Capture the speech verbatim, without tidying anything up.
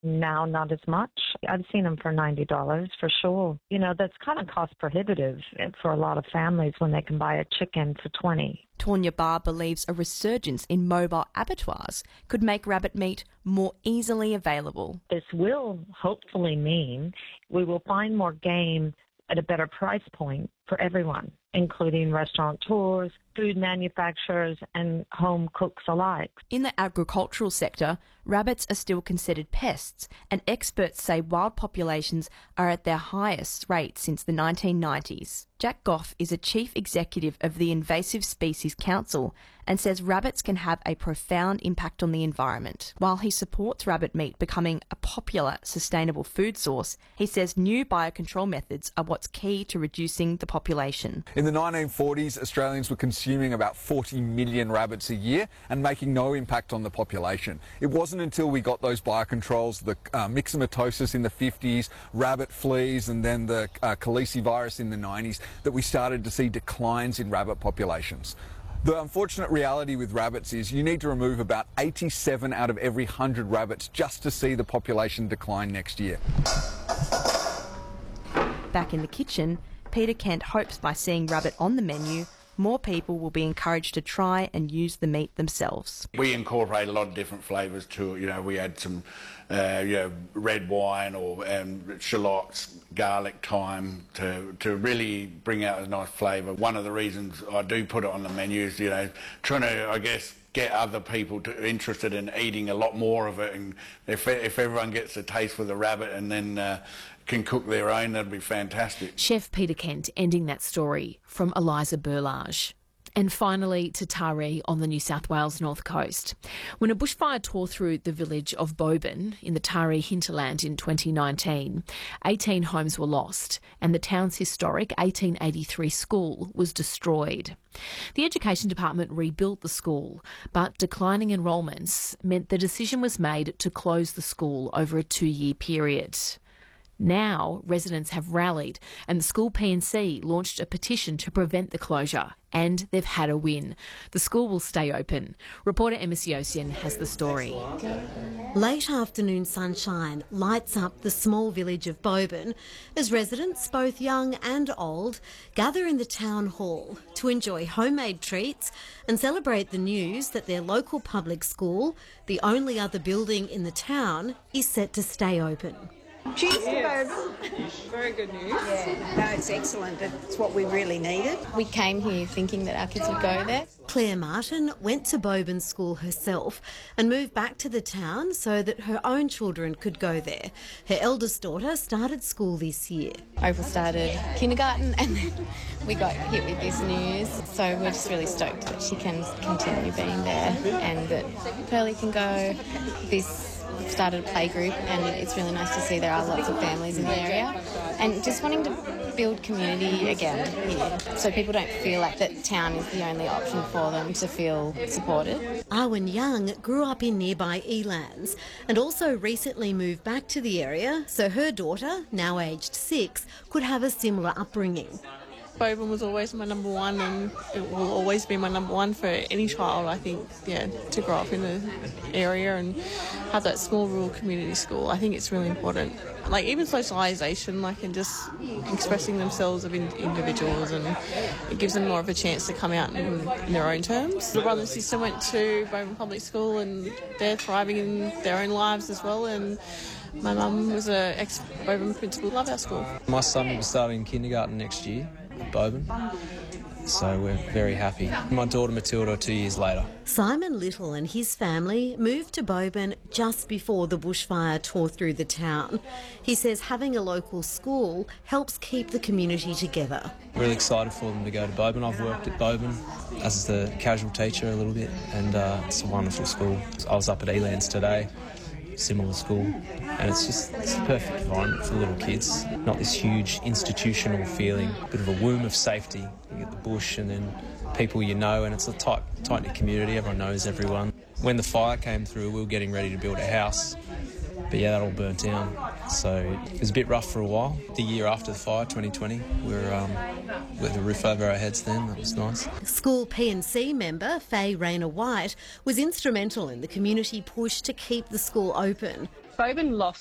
Now, not as much. I've seen them for ninety dollars for sure. You know, that's kind of cost prohibitive for a lot of families when they can buy a chicken for twenty dollars. Tonya Barr believes a resurgence in mobile abattoirs could make rabbit meat more easily available. This will hopefully mean we will find more game at a better price point for everyone, including restaurateurs, food manufacturers and home cooks alike. In the agricultural sector, rabbits are still considered pests, and experts say wild populations are at their highest rate since the nineteen nineties. Jack Goff is a chief executive of the Invasive Species Council and says rabbits can have a profound impact on the environment. While he supports rabbit meat becoming a popular, sustainable food source, he says new biocontrol methods are what's key to reducing the population. In the nineteen forties, Australians were consuming about forty million rabbits a year and making no impact on the population. It wasn't until we got those biocontrols, the uh, myxomatosis in the fifties, rabbit fleas, and then the uh, calicivirus in the nineties, that we started to see declines in rabbit populations. The unfortunate reality with rabbits is you need to remove about eighty-seven out of every one hundred rabbits just to see the population decline next year. Back in the kitchen, Peter Kent hopes by seeing rabbit on the menu, more people will be encouraged to try and use the meat themselves. We incorporate a lot of different flavours to it. You know, we add some uh, you know, red wine or um, shallots, garlic, thyme to, to really bring out a nice flavour. One of the reasons I do put it on the menu is, you know, trying to, I guess, get other people to, interested in eating a lot more of it. And if, if everyone gets a taste for the rabbit and then uh, can cook their own, that'd be fantastic. Chef Peter Kent ending that story from Eliza Burlage. And finally to Taree on the New South Wales North Coast. When a bushfire tore through the village of Boban in the Taree hinterland in twenty nineteen, eighteen homes were lost and the town's historic eighteen eighty-three school was destroyed. The Education Department rebuilt the school, but declining enrolments meant the decision was made to close the school over a two-year period. Now, residents have rallied and the school P and C launched a petition to prevent the closure, and they've had a win. The school will stay open. Reporter Emma Siosian has the story. Late afternoon sunshine lights up the small village of Boban as residents, both young and old, gather in the town hall to enjoy homemade treats and celebrate the news that their local public school, the only other building in the town, is set to stay open. Cheers to Boban. Very good news. Yeah, no, it's excellent. It's what we really needed. We came here thinking that our kids would go there. Claire Martin went to Boban School herself and moved back to the town so that her own children could go there. Her eldest daughter started school this year. Opal started kindergarten and then we got hit with this news. So we're just really stoked that she can continue being there and that Pearlie can go. This started a play group and it's really nice to see there are lots of families in the area and just wanting to build community again here so people don't feel like that town is the only option for them to feel supported. Arwen Young grew up in nearby Elands and also recently moved back to the area so her daughter, now aged six, could have a similar upbringing. Boban was always my number one and it will always be my number one for any child, I think, yeah, to grow up in the area and have that small rural community school. I think it's really important. Like even socialisation, like and just expressing themselves of in individuals and it gives them more of a chance to come out in, in their own terms. My brother and sister went to Boban Public School and they're thriving in their own lives as well and my mum was an ex-Boban principal. Love our school. My son will be starting kindergarten next year. Boban, so we're very happy. My daughter Matilda two years later. Simon Little and his family moved to Boban just before the bushfire tore through the town. He says having a local school helps keep the community together. Really excited for them to go to Boban. I've worked at Boban as the casual teacher a little bit and uh, it's a wonderful school. I was up at Elands today. Similar school, and it's just it's the perfect environment for little kids. Not this huge institutional feeling, a bit of a womb of safety. You get the bush and then people you know, and it's a tight, tight-knit community. Everyone knows everyone. When the fire came through, we were getting ready to build a house, but yeah, that all burnt down. So it was a bit rough for a while. The year after the fire, twenty twenty, we were um, with a roof over our heads then. That was nice. School P and C member Faye Rayner White was instrumental in the community push to keep the school open. Boban lost